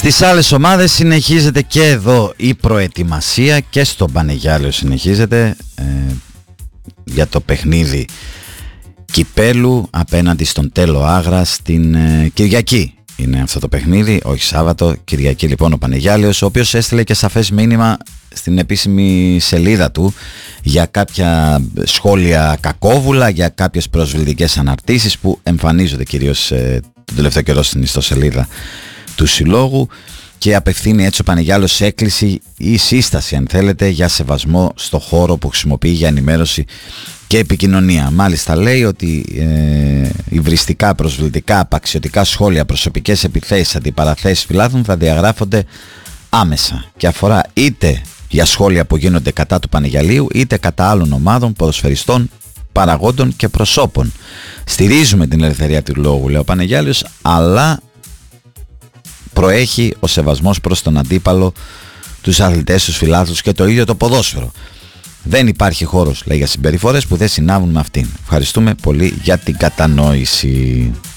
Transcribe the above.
Στις άλλες ομάδες συνεχίζεται και εδώ η προετοιμασία και στο Πανεγιάλειο συνεχίζεται για το παιχνίδι κυπέλου απέναντι στον Τέλο Άγρας την Κυριακή. Είναι αυτό το παιχνίδι, όχι Σάββατο, Κυριακή λοιπόν ο Πανεγιάλειος, ο οποίος έστειλε και σαφές μήνυμα στην επίσημη σελίδα του για κάποια σχόλια κακόβουλα, για κάποιες προσβλητικές αναρτήσεις που εμφανίζονται κυρίως τον τελευταίο καιρό στην ιστοσελίδα του Συλλόγου, και απευθύνει έτσι ο Πανεγιάλειος έκκληση ή σύσταση, αν θέλετε, για σεβασμό στο χώρο που χρησιμοποιεί για ενημέρωση και επικοινωνία. Μάλιστα λέει ότι υβριστικά, προσβλητικά, απαξιωτικά σχόλια, προσωπικές επιθέσεις, αντιπαραθέσεις φιλάθλων θα διαγράφονται άμεσα και αφορά είτε για σχόλια που γίνονται κατά του Πανεγιαλείου είτε κατά άλλων ομάδων, ποδοσφαιριστών, παραγόντων και προσώπων. Στηρίζουμε την ελευθερία του λόγου, λέει ο Πανεγιάλειος, αλλά προέχει ο σεβασμός προς τον αντίπαλο, τους αθλητές, τους φιλάθλους και το ίδιο το ποδόσφαιρο. Δεν υπάρχει χώρος, λέει, για συμπεριφορές που δεν συνάδουν με αυτήν. Ευχαριστούμε πολύ για την κατανόηση.